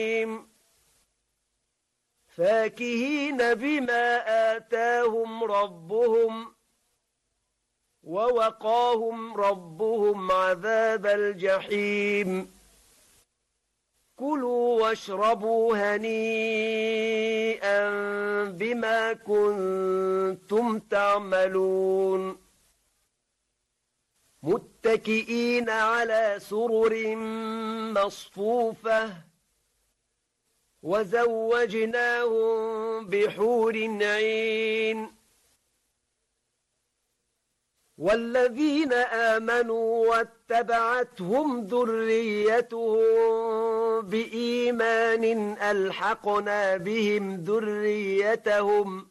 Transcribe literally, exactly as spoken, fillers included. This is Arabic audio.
فاكهين بما آتاهم ربهم ووقاهم ربهم عذاب الجحيم كلوا واشربوا هنيئا بما كنتم تعملون متكئين على سرر مصفوفة وزوجناهم بحور عين والذين آمنوا واتبعتهم ذريتهم بإيمان ألحقنا بهم ذريتهم